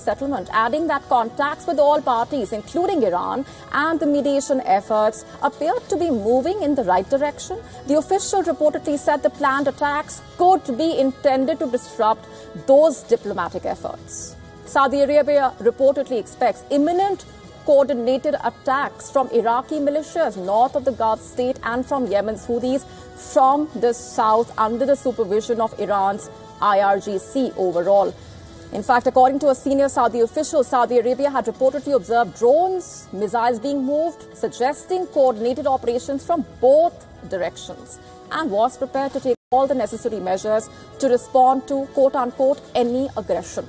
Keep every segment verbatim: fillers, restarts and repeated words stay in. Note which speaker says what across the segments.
Speaker 1: settlement, adding that contacts with all parties, including Iran, and the mediation efforts appeared to be moving in the right direction. The official reportedly said the planned attacks could be intended to disrupt those diplomatic efforts. Saudi Arabia reportedly expects imminent coordinated attacks from Iraqi militias north of the Gulf state and from Yemen's Houthis from the south under the supervision of Iran's I R G C overall. In fact, according to a senior Saudi official, Saudi Arabia had reportedly observed drones, missiles being moved, suggesting coordinated operations from both directions, and was prepared to take all the necessary measures to respond to, quote-unquote, any aggression.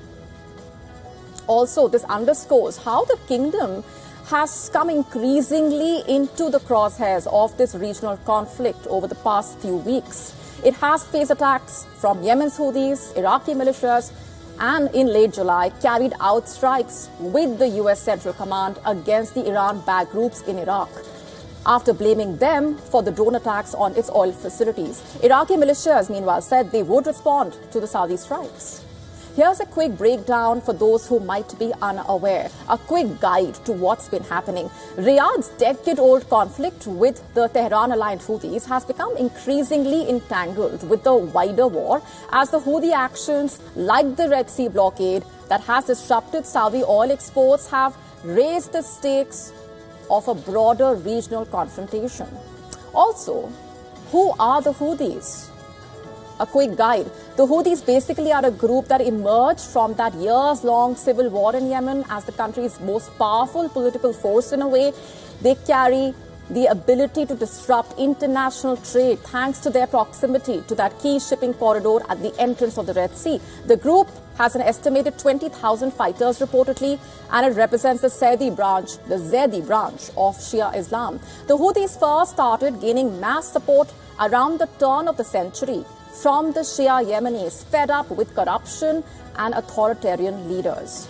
Speaker 1: Also, this underscores how the kingdom has come increasingly into the crosshairs of this regional conflict over the past few weeks. It has faced attacks from Yemen's Houthis, Iraqi militias, and in late July carried out strikes with the U S Central Command against the Iran-backed groups in Iraq, after blaming them for the drone attacks on its oil facilities. Iraqi militias, meanwhile, said they would respond to the Saudi strikes. Here's a quick breakdown for those who might be unaware, a quick guide to what's been happening. Riyadh's decade-old conflict with the Tehran-aligned Houthis has become increasingly entangled with the wider war, as the Houthi actions, like the Red Sea blockade that has disrupted Saudi oil exports, have raised the stakes of a broader regional confrontation. Also, who are the Houthis? A quick guide. The Houthis basically are a group that emerged from that years-long civil war in Yemen as the country's most powerful political force in a way. They carry the ability to disrupt international trade thanks to their proximity to that key shipping corridor at the entrance of the Red Sea. The group has an estimated twenty thousand fighters reportedly, and it represents the Zaidi branch, the Zaidi branch of Shia Islam. The Houthis first started gaining mass support around the turn of the century from the Shia Yemenis, fed up with corruption and authoritarian leaders.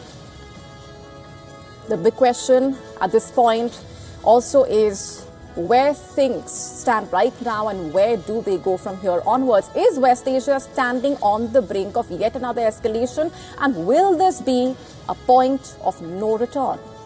Speaker 1: The big question at this point also is where things stand right now and where do they go from here onwards? Is West Asia standing on the brink of yet another escalation, and will this be a point of no return?